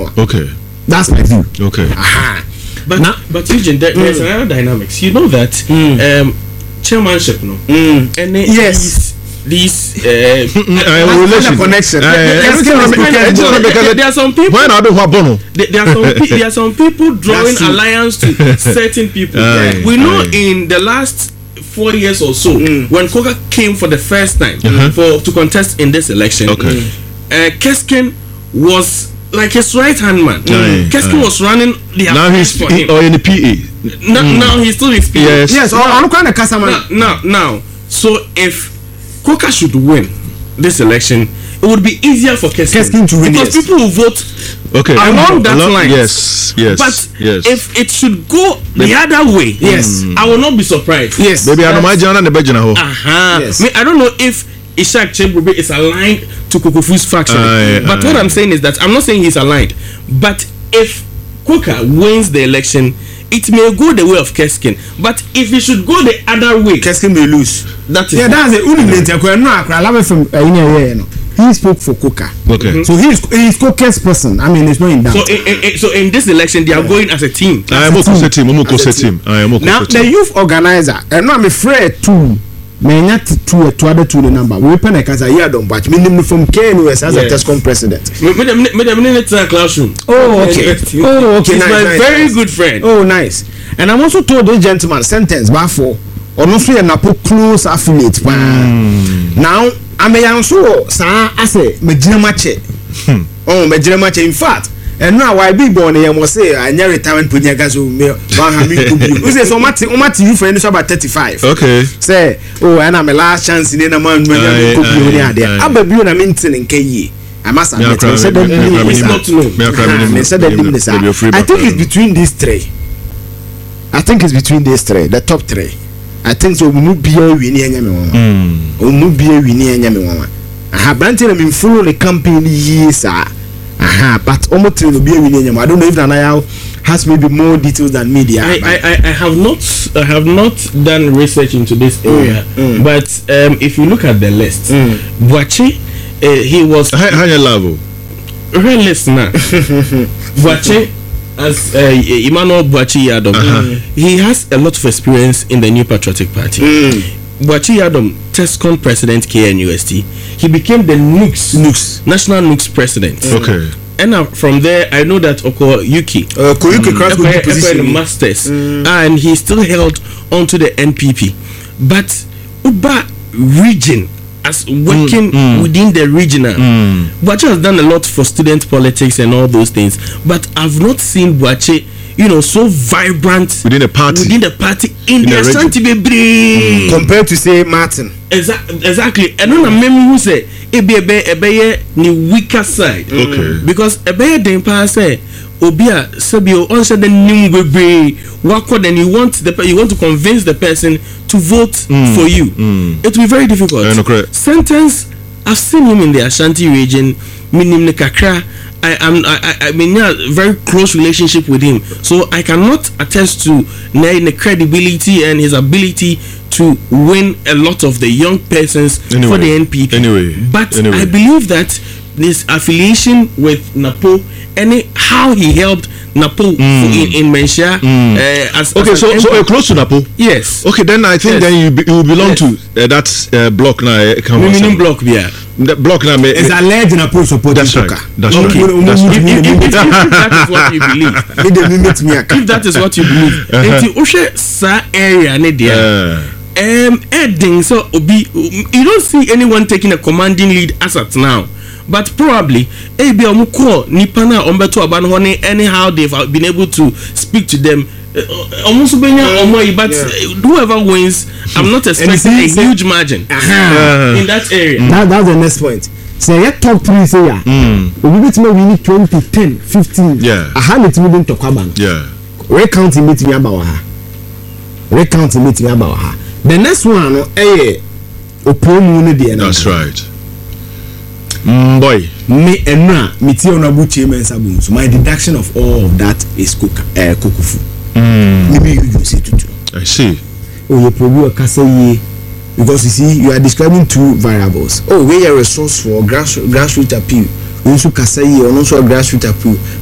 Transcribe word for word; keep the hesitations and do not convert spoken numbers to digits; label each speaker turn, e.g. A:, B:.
A: no.
B: Okay.
A: That's my view.
B: Okay.
A: Aha.
C: But now, but Eugene, there, there's mm. another dynamics. You know that mm. um, chairmanship, no,
A: mm.
C: and then
A: yes,
C: these these uh,
B: uh, relation
A: connection.
C: There are some people.
B: When I do what bono?
C: There are some pe- there are some people drawing alliance to certain people.
B: Aye,
C: we know
B: aye.
C: in the last four years or so, mm. when Coker came for the first time uh-huh. for to contest in this election,
B: okay.
C: uh, Keskin was like his right hand man. Mm. Keskin was running the
B: now he's
C: for
B: he,
C: him.
B: or in the P A.
C: Now, mm. now he's still in P A.
B: Yes.
A: Yes. Or kind of
C: now, now, now, so if Coker should win this election, it would be easier for Keskin,
A: Keskin to win
C: because
A: yes.
C: people will vote
B: okay.
C: along that
B: along,
C: line.
B: Yes, yes.
C: But
B: yes.
C: if it should go the Maybe. other way,
A: yes,
C: mm. I will not be surprised.
A: Yes,
B: maybe I don't mind John and the Belgian.
C: Uh-huh. Yes. I, mean, I don't know if Ishak Chebube is aligned to Kukufu's faction, uh, but uh, what I'm saying is that I'm not saying he's aligned. But if Coker wins the election, it may go the way of Keskin. But if it should go the other way,
A: Keskin may lose.
C: That is
A: yeah, that's the only thing. No, he spoke for Coker.
B: Okay.
A: Mm-hmm. So he's he's Coker's person. I mean, it's not in that.
C: So in, in, in, so in this election, they are yeah. going as a team.
B: I am a team. team. I'm a team. I am a
A: now the youth organizer, and I'm afraid too. May not to to other to the number. We pen a casa here don't watch. Minimum from K N U S as yes. a Tescom president.
C: Madam in the classroom.
A: Oh okay. Oh okay.
C: He's
A: nice,
C: my
A: nice,
C: very
A: nice.
C: good friend.
A: Oh nice. And I'm also told this gentleman sentence bar for or no free and close affiliate. Mm. Now I may also say I say Majina Mache. Oh Majina Mache. In fact. And now I be born here must say I never retirement punya so me one have you say so much much you for about thirty-five.
B: Okay.
A: Say oh and I'm a last chance in a man when you could be there. I be you na maintain in K. I must admit I said that I think it's between these three. I think it's between these three, the top three. I think so mu bia wi ni anya me won. Mm. O mu bia wi ni anya me won. Aha branch na me follow the campaign years ah. Aha, but almost to be a winning. I don't know if Nanaya has maybe more details than media.
C: I, I, I have not I have not done research into this area, mm, mm. but um, if you look at the list, mm. Boachi, uh, he was
B: higher level.
C: Real listener, Boachi, as uh, Emmanuel Boachi Yadom, uh-huh. he has a lot of experience in the New Patriotic Party. Mm. Boachi Yadom, Tescom president K N U S T, he became the N U Ks, N U Ks National N U Ks president.
B: Mm. Okay.
C: And uh, from there, I know that Oko Yuki,
A: uh, Koyuki
C: mm.
A: crossed the position,
C: masters, mm. and he still held onto the N P P. But Uba region, as working mm, mm. within the regional, mm. Boachi has done a lot for student politics and all those things. But I've not seen Boachi, you know, so vibrant
B: within the party,
C: within the party in, in the Ashanti
A: mm. compared to say Martin.
C: Exa- exactly. And then I remember who say ebe ebe ebe ni weaker side.
B: Okay.
C: Because ebe den pa say obia sabio on say the new bebe wako, then you want the you want to convince the person to vote mm. for you. Mm. It will be very difficult.
B: Yeah, no,
C: Sentence, I've seen him in the Ashanti region, minim ne kakra. I am I I mean a very close relationship with him, so I cannot attest to the credibility and his ability to win a lot of the young persons anyway, for the N P P.
B: Anyway,
C: but
B: anyway.
C: I believe that this affiliation with Napo and how he helped Napo mm. in in Menchia. Mm. Uh, as,
B: okay,
C: as
B: so so uh, close to Napo.
C: Yes.
B: Okay, then I think yes. then you be, you belong yes. to uh, that uh, block now.
C: Uh, block, yeah.
B: The block now
A: is a legend Napo support.
B: That's right. That's
C: okay.
B: right. That's
C: if, if, if, if, if that is what you believe, if that is what you believe, into Ushe sa area ne there. Um, Edding so obi, you don't see anyone taking a commanding lead as at now. But probably, maybe I'm call Nipana Ombeto Abanhone. Anyhow, they've been able to speak to them. Almost but whoever wins, I'm not expecting a huge margin uh-huh. in that area.
A: Mm. That, that's the next point. So yeah, top three say yeah. We need to we need twenty, ten, fifteen.
B: Yeah.
A: A hundred million to Kwaban.
B: Yeah.
A: Recounting meeting about her. Recounting meeting about her. The next one, eh, Opomu ne.
B: That's right. Mm, boy,
A: me and na me ti onabu chairman sabun. So my deduction of all of that is cook uh, Kukufu.
B: Mm.
A: Maybe you use it too.
B: I see.
A: Oh, you probably a because you see you are describing two variables. Oh, where your resource for grass grassroots appeal. You also kasa ye, or also grassroots appeal.